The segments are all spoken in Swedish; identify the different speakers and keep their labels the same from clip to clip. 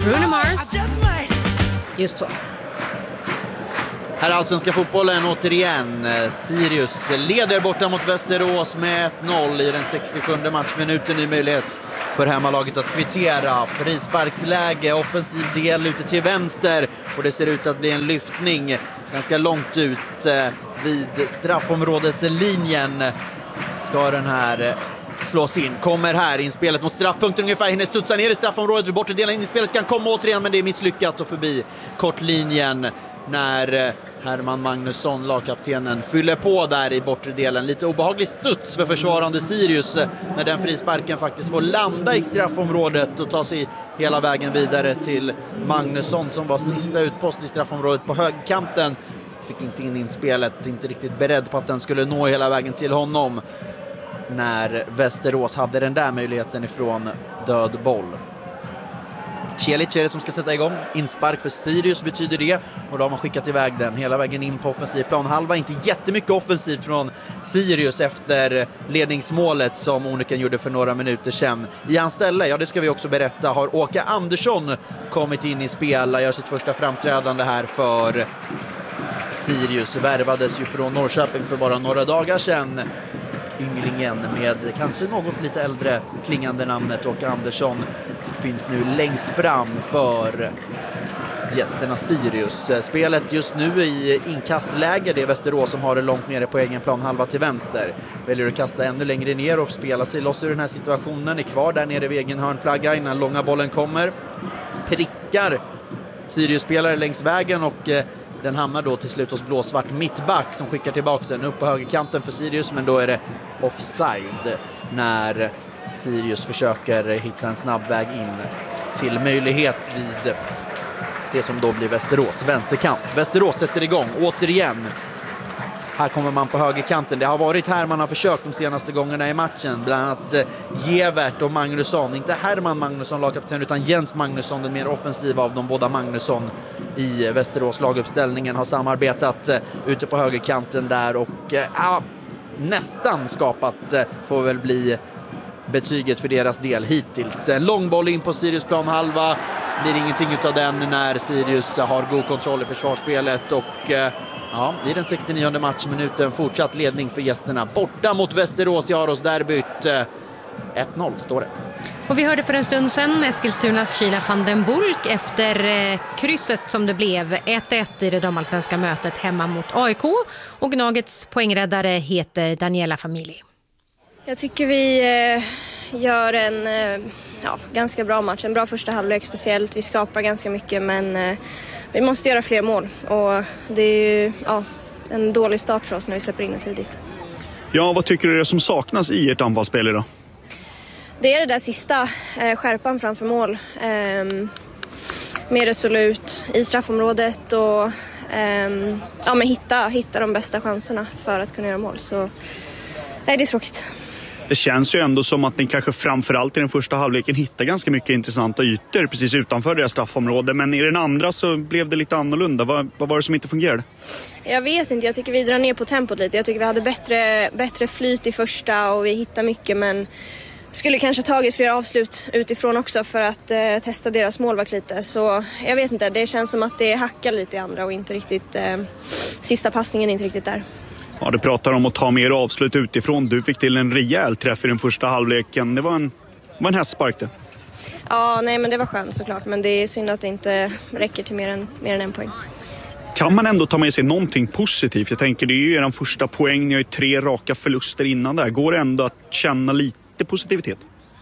Speaker 1: Bruno Mars. Just så.
Speaker 2: Här är allsvenska fotbollen återigen. Sirius leder borta mot Västerås med 1-0 i den 67 matchminuten. Ny möjlighet för hemmalaget att kvittera. Frisparksläge, offensiv del ute till vänster. Och det ser ut att bli en lyftning ganska långt ut vid straffområdeslinjen. Ska den här slås in. Kommer här in spelet mot straffpunkten ungefär. Hinner studsa ner i straffområdet vid bortre delen. In i spelet kan komma återigen, men det är misslyckat och förbi kortlinjen när Herman Magnusson, lagkaptenen, fyller på där i bortre delen. Lite obehaglig studs för försvarande Sirius när den frisparken faktiskt får landa i straffområdet och ta sig hela vägen vidare till Magnusson som var sista utpost i straffområdet på högkanten. Fick inte in spelet, inte riktigt beredd på att den skulle nå hela vägen till honom när Västerås hade den där möjligheten ifrån död boll. Celic är det som ska sätta igång. Inspark för Sirius betyder det. Och då har man skickat iväg den hela vägen in på offensiv plan. Halva, inte jättemycket offensivt från Sirius efter ledningsmålet som Oneken gjorde för några minuter sedan. I hans ställe, ja det ska vi också berätta, har Åke Andersson kommit in i spel. Gör sitt första framträdande här för Sirius. Värvades ju från Norrköping för bara några dagar sedan. Ynglingen med kanske något lite äldre klingande namnet Åke Andersson finns nu längst fram för gästerna Sirius. Spelet just nu i inkastläge, det är Västerås som har det långt nere på egen plan, halva till vänster. Väljer att kasta ännu längre ner och spela sig loss ur den här situationen. Är kvar där nere vid egen hörnflagga innan långa bollen kommer. Prickar Sirius-spelare längs vägen och den hamnar då till slut hos blåsvart mittback som skickar tillbaka den upp på högerkanten för Sirius, men då är det offside när Sirius försöker hitta en snabb väg in till möjlighet vid det som då blir Västerås vänsterkant. Västerås sätter igång återigen. Här kommer man på högerkanten. Det har varit här man har försökt de senaste gångerna i matchen. Bland annat Gevert och Magnusson. Inte Herman Magnusson, lagkapten, utan Jens Magnusson, den mer offensiva av de båda Magnusson i Västerås laguppställningen, har samarbetat ute på högerkanten där och nästan skapat, får väl bli betyget för deras del hittills. En lång boll in på Sirius planhalva. Blir ingenting utav den när Sirius har god kontroll i försvarsspelet och i den 69:e matchminuten fortsatt ledning för gästerna. Borta mot Västerås i Aros-derbyt. 1-0 står det.
Speaker 1: Och vi hörde för en stund sedan Eskilstunas Kila van den Bulk efter krysset som det blev 1-1 i det damallsvenska mötet hemma mot AIK. Och Gnagets poängräddare heter Daniela Familji.
Speaker 3: Jag tycker vi gör en ganska bra match. En bra första halvlek speciellt. Vi skapar ganska mycket, men vi måste göra fler mål. Och det är ju en dålig start för oss när vi släpper in det tidigt.
Speaker 4: Ja, vad tycker du är det som saknas i ert anfallsspel idag?
Speaker 3: Det är det där sista, skärpan framför mål. Mer resolut i straffområdet och hitta de bästa chanserna för att kunna göra mål. Så nej, det är tråkigt.
Speaker 4: Det känns ju ändå som att ni kanske framförallt i den första halvleken hittar ganska mycket intressanta ytor precis utanför deras straffområde. Men i den andra så blev det lite annorlunda. Vad var det som inte fungerade? Jag vet inte, jag tycker vi drar ner på tempot lite. Jag tycker vi hade bättre flyt i första och vi hittar mycket, men skulle kanske tagit fler avslut utifrån också för att testa deras målvakt lite. Så jag vet inte, det känns som att det hackar lite i andra och inte riktigt, sista passningen är inte riktigt där. Ja, du pratar om att ta mer avslut utifrån. Du fick till en rejäl träff i den första halvleken. Det var en hästspark det.
Speaker 3: Ja, nej, men det var skönt såklart. Men det är synd att det inte räcker till mer än en poäng.
Speaker 4: Kan man ändå ta med sig någonting positivt? Jag tänker, det är ju er första poäng. Ni har ju 3 raka förluster innan där. Går det ändå att känna lite positivitet?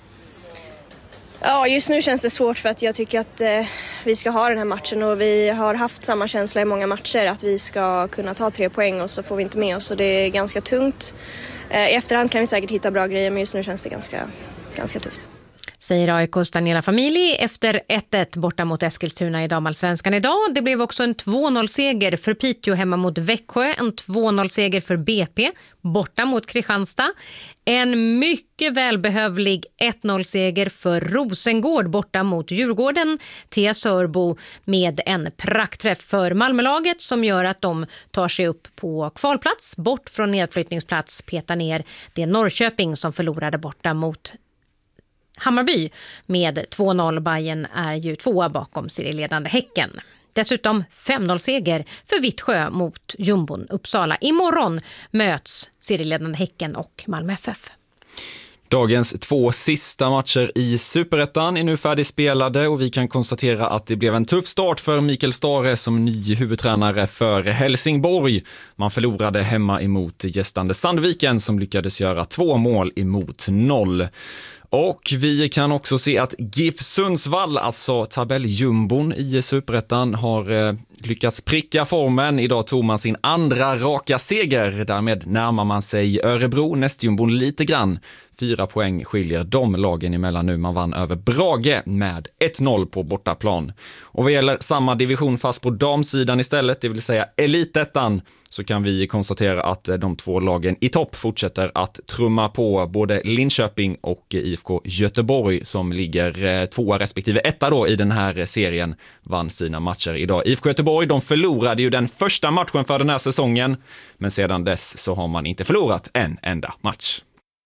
Speaker 3: Ja, just nu känns det svårt för att jag tycker att vi ska ha den här matchen och vi har haft samma känsla i många matcher att vi ska kunna ta 3 poäng och så får vi inte med oss och det är ganska tungt. I efterhand kan vi säkert hitta bra grejer, men just nu känns det ganska tufft.
Speaker 1: Säger AIKs Daniela Familji efter 1-1 borta mot Eskilstuna i damallsvenskan idag. Det blev också en 2-0-seger för Piteå hemma mot Växjö. En 2-0-seger för BP borta mot Kristianstad. En mycket välbehövlig 1-0-seger för Rosengård borta mot Djurgården. Tia Sörbo med en praktträff för Malmölaget som gör att de tar sig upp på kvalplats. Bort från nedflyttningsplats, petar ner det Norrköping som förlorade borta mot Hammarby med 2-0. Bayern är ju 2 bakom serieledande Häcken. Dessutom 5-0-seger för Vittsjö mot Jumbon Uppsala. Imorgon möts serieledande Häcken och Malmö FF.
Speaker 5: Dagens 2 sista matcher i Superettan är nu färdigspelade och vi kan konstatera att det blev en tuff start för Mikael Stare som ny huvudtränare för Helsingborg. Man förlorade hemma emot gästande Sandviken som lyckades göra 2 mål emot 0. Och vi kan också se att GIF Sundsvall, alltså tabelljumbon i Superettan, har lyckats pricka formen. Idag tog man sin andra raka seger. Därmed närmar man sig Örebro, nästjumbon lite grann. 4 poäng skiljer de lagen emellan nu. Man vann över Brage med 1-0 på bortaplan. Och vad gäller samma division fast på damsidan istället, det vill säga Elitettan, så kan vi konstatera att de 2 lagen i topp fortsätter att trumma på. Både Linköping och IFK Göteborg som ligger 2 respektive 1 då i den här serien vann sina matcher idag. IFK Göteborg, de förlorade ju den första matchen för den här säsongen, men sedan dess så har man inte förlorat en enda match.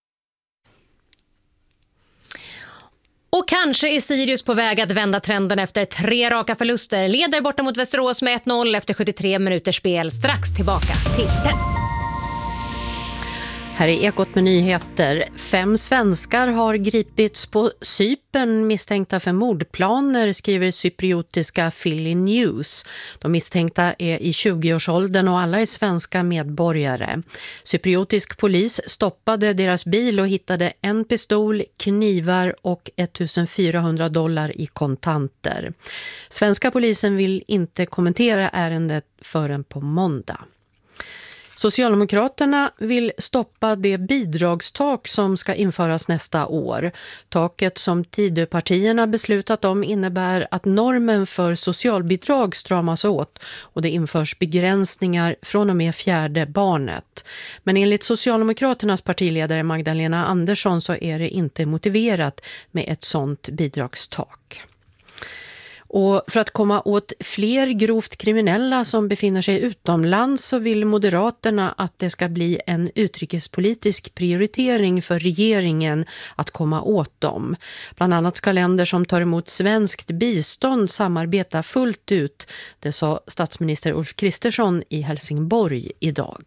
Speaker 1: Och kanske är Sirius på väg att vända trenden efter 3 raka förluster. Leder borta mot Västerås med 1-0 efter 73 minuters spel. Strax tillbaka till den.
Speaker 6: Här är Ekot med nyheter. 5 svenskar har gripits på Cypern misstänkta för mordplaner, skriver cypriotiska Philly News. De misstänkta är i 20-årsåldern och alla är svenska medborgare. Cypriotisk polis stoppade deras bil och hittade en pistol, knivar och $1,400 i kontanter. Svenska polisen vill inte kommentera ärendet förrän på måndag. Socialdemokraterna vill stoppa det bidragstak som ska införas nästa år. Taket som Tidöpartierna beslutat om innebär att normen för socialbidrag stramas åt och det införs begränsningar från och med 4:e barnet. Men enligt Socialdemokraternas partiledare Magdalena Andersson så är det inte motiverat med ett sådant bidragstak. Och för att komma åt fler grovt kriminella som befinner sig utomlands så vill Moderaterna att det ska bli en utrikespolitisk prioritering för regeringen att komma åt dem. Bland annat ska länder som tar emot svenskt bistånd samarbeta fullt ut. Det sa statsminister Ulf Kristersson i Helsingborg idag.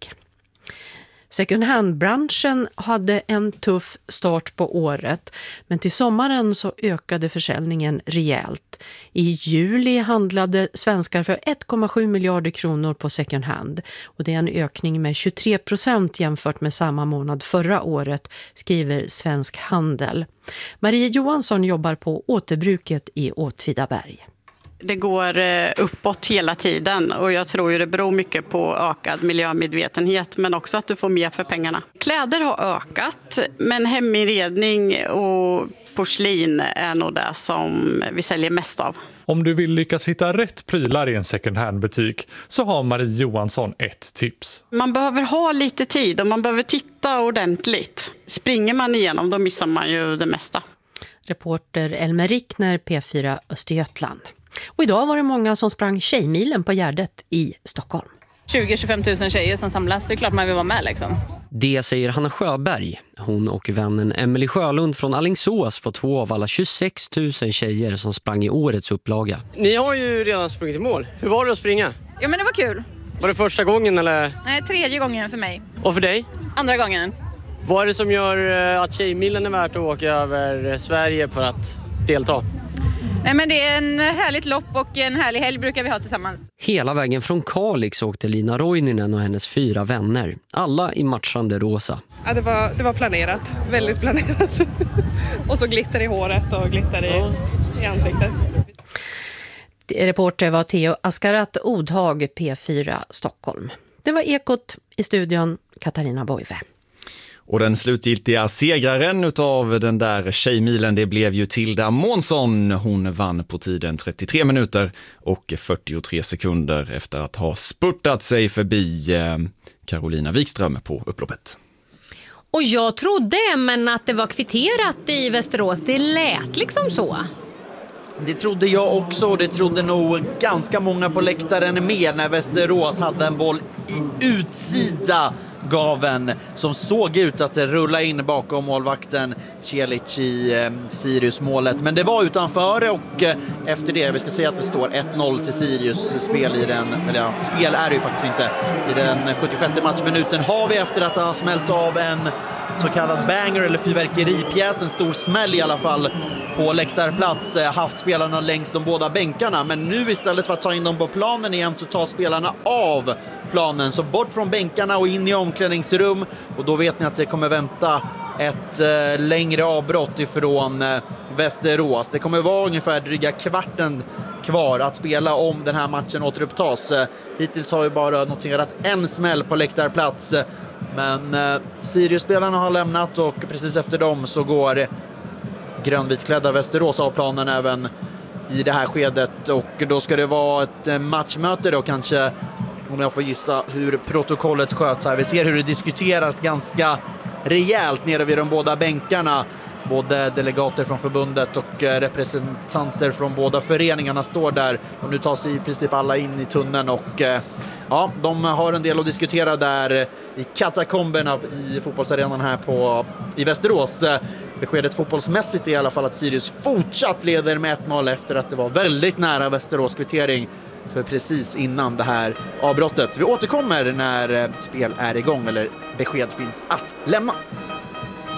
Speaker 6: Second hand-branschen hade en tuff start på året, men till sommaren så ökade försäljningen rejält. I juli handlade svenskar för 1,7 miljarder kronor på second hand och det är en ökning med 23% jämfört med samma månad förra året, skriver Svensk Handel. Marie Johansson jobbar på återbruket i Åtvidaberg.
Speaker 7: Det går uppåt hela tiden och jag tror ju det beror mycket på ökad miljömedvetenhet men också att du får mer för pengarna. Kläder har ökat men heminredning och porslin är nog det som vi säljer mest av.
Speaker 8: Om du vill lyckas hitta rätt prylar i en second hand-butik så har Marie Johansson ett tips.
Speaker 7: Man behöver ha lite tid och man behöver titta ordentligt. Springer man igenom då missar man ju det mesta.
Speaker 6: Reporter Elmer Rickner, P4 Östergötland. Och idag var det många som sprang Tjejmilen på Gärdet i Stockholm.
Speaker 9: 20-25 000 tjejer som samlas, så är det klart man vill vara med liksom.
Speaker 10: Det säger Hanna Sjöberg. Hon och vännen Emily Sjölund från Alingsås får 2 av alla 26 000 tjejer som sprang i årets upplaga.
Speaker 11: Ni har ju redan sprungit i mål. Hur var det att springa?
Speaker 9: Ja men det var kul.
Speaker 11: Var det första gången eller?
Speaker 9: Nej, 3:e gången för mig.
Speaker 11: Och för dig?
Speaker 9: 2:a gången.
Speaker 10: Vad är det som gör att Tjejmilen är värt att åka över Sverige för att delta?
Speaker 9: Nej, men det är en härligt lopp och en härlig helg brukar vi ha tillsammans.
Speaker 10: Hela vägen från Kalix åkte Lina Roininen och hennes 4 vänner. Alla i matchande rosa.
Speaker 12: Ja, det var planerat. Väldigt planerat. Och så glitter i håret och glitter i ansiktet.
Speaker 6: Reporter var Theo Askarat Odhag, P4 Stockholm. Det var Ekot, i studion Katarina Boive.
Speaker 5: Och den slutgiltiga segraren utav den där Tjejmilen, det blev ju Tilda Månsson. Hon vann på tiden 33 minuter och 43 sekunder efter att ha spurtat sig förbi Carolina Wikström på upploppet.
Speaker 1: Och jag trodde men att det var kvitterat i Västerås. Det lät liksom så.
Speaker 2: Det trodde jag också och det trodde nog ganska många på läktaren med när Västerås hade en boll i utsida gaven som såg ut att rulla in bakom målvakten Celic i Sirius-målet. Men det var utanför och efter det, vi ska säga att det står 1-0 till Sirius. Spel är det ju faktiskt inte. I den 76:e matchminuten har vi efter att ha smält av en så kallad banger eller fyrverkeripjäs, en stor smäll i alla fall på läktarplats, haft spelarna längs de båda bänkarna. Men nu istället för att ta in dem på planen igen så tar spelarna av planen, så bort från bänkarna och in i omklädningsrum, och då vet ni att det kommer vänta ett längre avbrott ifrån Västerås. Det kommer vara ungefär dryga kvarten kvar att spela om den här matchen återupptas. Hittills har vi bara noterat en smäll på läktarplats, men Sirius-spelarna har lämnat och precis efter dem så går grönvitklädda Västerås av planen även i det här skedet, och då ska det vara ett matchmöte då kanske, om jag får gissa hur protokollet sköts här. Vi ser hur det diskuteras ganska rejält nere vid de båda bänkarna. Både delegater från förbundet och representanter från båda föreningarna står där, och nu tar sig i princip alla in i tunneln, och ja, de har en del att diskutera där i katakomberna i fotbollsarenan här i Västerås. Beskedet fotbollsmässigt är i alla fall att Sirius fortsatt leder med 1-0 efter att det var väldigt nära Västerås kvittering för precis innan det här avbrottet. Vi återkommer när spel är igång eller besked finns att lämna.